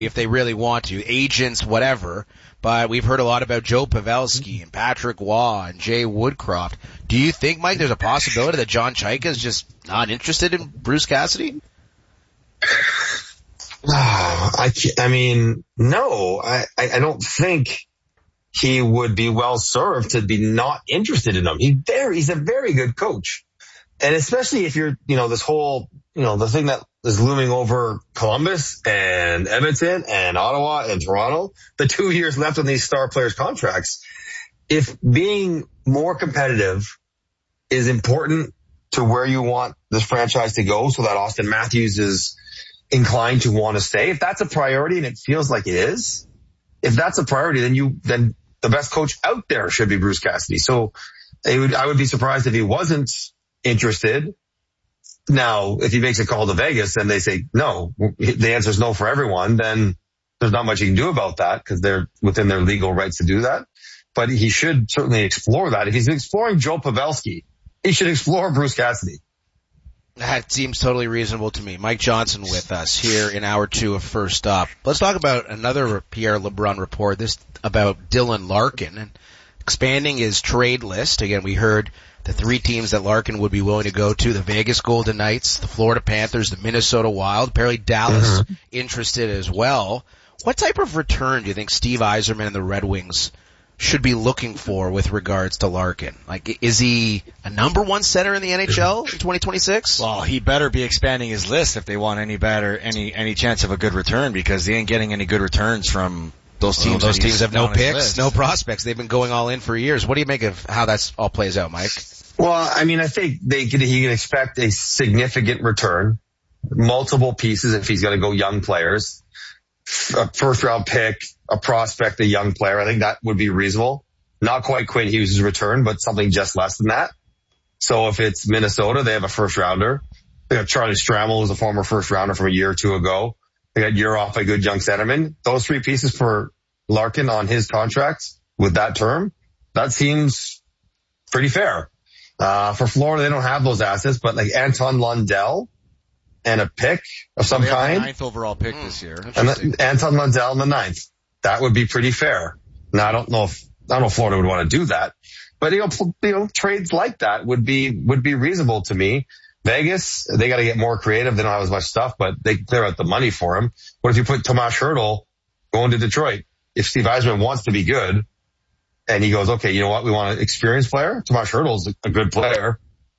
if they really want to, agents, whatever. But we've heard a lot about Joe Pavelski and Patrick Waugh and Jay Woodcroft. Do you think, Mike, there's a possibility that John Chaika is just not interested in Bruce Cassidy? No. I don't think he would be well served to be not interested in him. He's a very good coach. And especially if you're, this whole, the thing that is looming over Columbus and Edmonton and Ottawa and Toronto, the 2 years left on these star players' contracts. If being more competitive is important to where you want this franchise to go so that Austin Matthews is inclined to want to stay, if that's a priority, and it feels like it is, if that's a priority, then the best coach out there should be Bruce Cassidy. So I would be surprised if he wasn't interested. Now, if he makes a call to Vegas and they say no, the answer is no for everyone, then there's not much he can do about that because they're within their legal rights to do that. But he should certainly explore that. If he's exploring Joe Pavelski, he should explore Bruce Cassidy. That seems totally reasonable to me. Mike Johnson with us here in hour 2 of First Up. Let's talk about another Pierre LeBrun report, this about Dylan Larkin and expanding his trade list. Again, we heard the 3 teams that Larkin would be willing to go to: the Vegas Golden Knights, the Florida Panthers, the Minnesota Wild. Apparently Dallas interested as well. What type of return do you think Steve Yzerman and the Red Wings should be looking for with regards to Larkin? Like, is he a number 1 center in the NHL in 2026? Well, he better be expanding his list if they want any chance of a good return, because they ain't getting any good returns from those teams. Those teams have no picks, no prospects. They've been going all in for years. What do you make of how that's all plays out, Mike? Well, I think he can expect a significant return, multiple pieces if he's going to go young players, a first round pick, a prospect, a young player. I think that would be reasonable. Not quite Quinn Hughes' return, but something just less than that. So if it's Minnesota, they have a first rounder. They got Charlie Stramel, who's a former first rounder from a year or 2 ago. They got Urhoff, a good young centerman. Those 3 pieces for Larkin on his contracts with that term, that seems pretty fair. For Florida, they don't have those assets, but like Anton Lundell and a pick of some kind. The 9th overall pick this year. And Anton Lundell in the 9th. That would be pretty fair. Now, I don't know if Florida would want to do that, but trades like that would be reasonable to me. Vegas, they got to get more creative. They don't have as much stuff, but they clear out the money for him. What if you put Tomas Hertl going to Detroit? If Steve Yzerman wants to be good and he goes, okay, you know what? We want an experienced player. Tomas Hertl's a good player.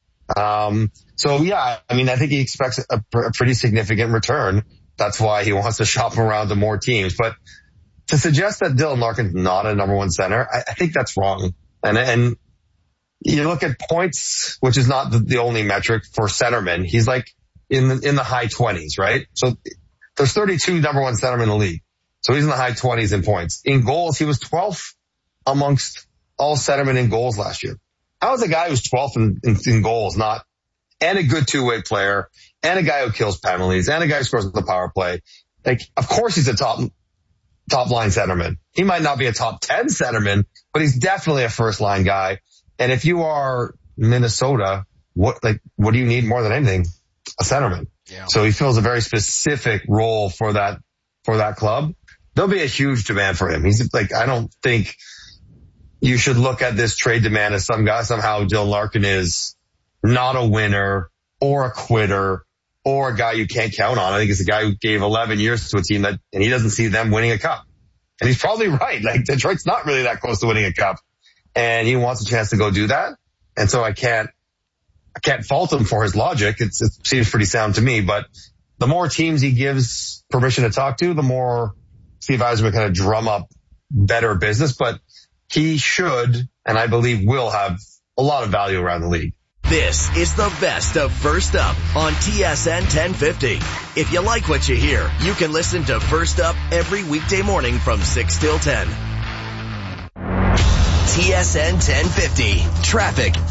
So yeah, I think he expects a pretty significant return. That's why he wants to shop around to more teams. But to suggest that Dylan Larkin's not a number 1 center, I think that's wrong. And you look at points, which is not the only metric for centermen. He's like in the high 20s, right? So there's 32 number 1 centermen in the league. So he's in the high 20s in points. In goals, he was 12th amongst all centermen in goals last year. How is a guy who's 12th in goals and a good 2-way player and a guy who kills penalties and a guy who scores with the power play? Like, of course he's a top line centerman. He might not be a top 10 centerman, but he's definitely a first line guy. And if you are Minnesota, what do you need more than anything? A centerman. Yeah. So he fills a very specific role for that club. There'll be a huge demand for him. He's like, I don't think you should look at this trade demand as somehow Dylan Larkin is not a winner or a quitter or a guy you can't count on. I think it's a guy who gave 11 years to a team and he doesn't see them winning a cup. And he's probably right. Like, Detroit's not really that close to winning a cup, and he wants a chance to go do that. And so I can't fault him for his logic. It seems pretty sound to me, but the more teams he gives permission to talk to, the more Steve Yzerman kind of drum up better business, but he should, and I believe will, have a lot of value around the league. This is the best of First Up on TSN 1050. If you like what you hear, you can listen to First Up every weekday morning from 6 till 10. TSN 1050. Traffic.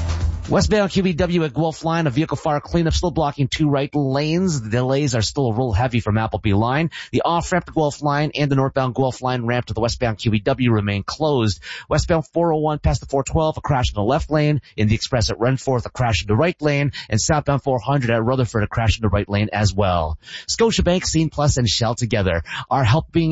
Westbound QEW at Guelph Line, a vehicle fire cleanup still blocking 2 right lanes. The delays are still a little heavy from Appleby Line. The off-ramp to Guelph Line and the northbound Guelph Line ramp to the westbound QEW remain closed. Westbound 401 past the 412, a crash in the left lane. In the express at Renforth, a crash in the right lane. And southbound 400 at Rutherford, a crash in the right lane as well. Scotiabank, Scene Plus, and Shell together are helping